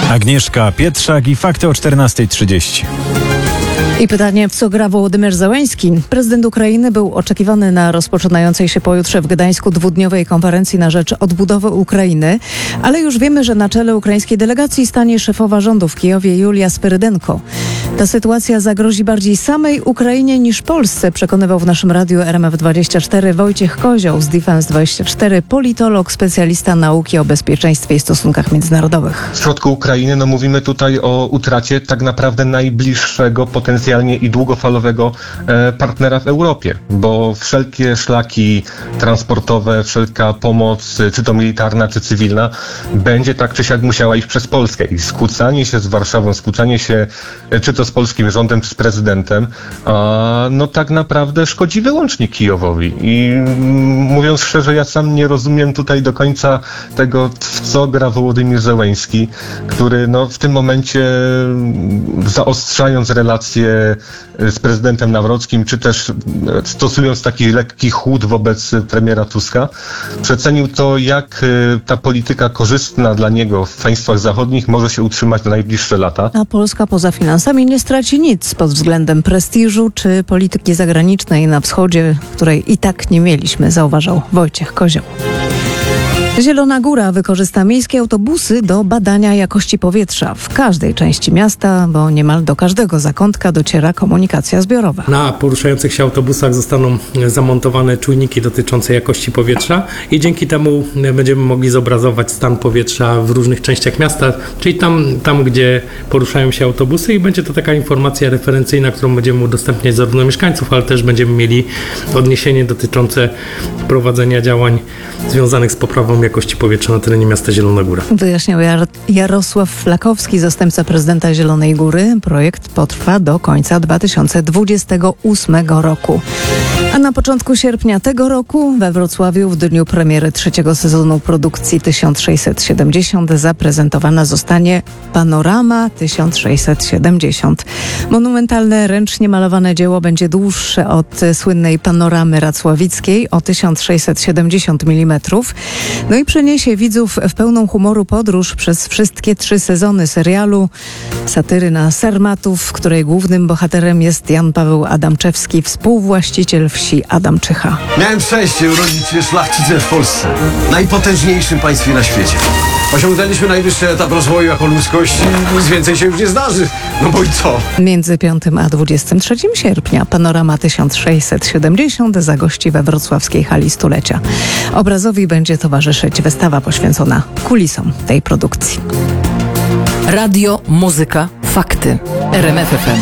Agnieszka Pietrzak i fakty o 14:30. I pytanie, w co gra Wołodymyr Zełenski? Prezydent Ukrainy był oczekiwany na rozpoczynającej się pojutrze w Gdańsku dwudniowej konferencji na rzecz odbudowy Ukrainy, ale już wiemy, że na czele ukraińskiej delegacji stanie szefowa rządu w Kijowie Julia Swyrydenko. Ta sytuacja zagrozi bardziej samej Ukrainie niż Polsce, przekonywał w naszym radiu RMF24 Wojciech Kozioł z Defense24, politolog, specjalista nauki o bezpieczeństwie i stosunkach międzynarodowych. W środku Ukrainy mówimy tutaj o utracie tak naprawdę najbliższego potencjalnie i długofalowego partnera w Europie, bo wszelkie szlaki transportowe, wszelka pomoc, czy to militarna, czy cywilna, będzie tak czy siak musiała iść przez Polskę i skłócanie się z Warszawą, skłócanie się czy to z polskim rządem, czy z prezydentem, no tak naprawdę szkodzi wyłącznie Kijowowi. I mówiąc szczerze, ja sam nie rozumiem tutaj do końca tego, w co gra Wołodymyr Zełenski, który w tym momencie, zaostrzając relacje z prezydentem Nawrockim, czy też stosując taki lekki chłód wobec premiera Tuska, przecenił to, jak ta polityka korzystna dla niego w państwach zachodnich może się utrzymać na najbliższe lata. A Polska poza finansami nie straci nic pod względem prestiżu czy polityki zagranicznej na wschodzie, której i tak nie mieliśmy, zauważał Wojciech Kozioł. Zielona Góra wykorzysta miejskie autobusy do badania jakości powietrza w każdej części miasta, bo niemal do każdego zakątka dociera komunikacja zbiorowa. Na poruszających się autobusach zostaną zamontowane czujniki dotyczące jakości powietrza i dzięki temu będziemy mogli zobrazować stan powietrza w różnych częściach miasta, czyli tam gdzie poruszają się autobusy, i będzie to taka informacja referencyjna, którą będziemy udostępniać zarówno mieszkańców, ale też będziemy mieli odniesienie dotyczące prowadzenia działań związanych z poprawą jakości powietrza na terenie miasta Zielona Góra. Wyjaśniał Jarosław Flakowski, zastępca prezydenta Zielonej Góry. Projekt potrwa do końca 2028 roku. A na początku sierpnia tego roku we Wrocławiu w dniu premiery trzeciego sezonu produkcji 1670 zaprezentowana zostanie Panorama 1670. Monumentalne, ręcznie malowane dzieło będzie dłuższe od słynnej panoramy racławickiej o 1670 mm. No i przeniesie widzów w pełną humoru podróż przez wszystkie 3 sezony serialu, satyry na sarmatów, w której głównym bohaterem jest Jan Paweł Adamczewski, współwłaściciel wsi Adamczycha. Miałem szczęście urodzić się szlachcicem w Polsce, najpotężniejszym państwie na świecie. Osiągnęliśmy najwyższy etap rozwoju jako ludzkość i nic więcej się już nie zdarzy. No bo i co? Między 5 a 23 sierpnia Panorama 1670 zagości we wrocławskiej hali stulecia. Obrazowi będzie towarzyszyć wystawa poświęcona kulisom tej produkcji. Radio, muzyka, fakty. RMF FM.